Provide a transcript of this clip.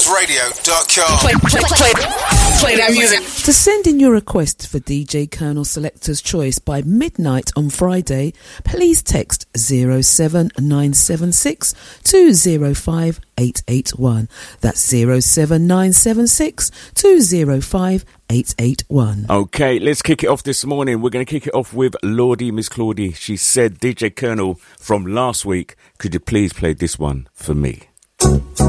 JazzRadio.com. Play that music. To send in your request for DJ Colonel Selector's Choice by midnight on Friday, please text 07976 205 881. That's 07976 205 881. Okay, let's kick it off this morning. We're going to kick it off with Lordy, Miss Claudie. She said, DJ Colonel, from last week, could you please play this one for me?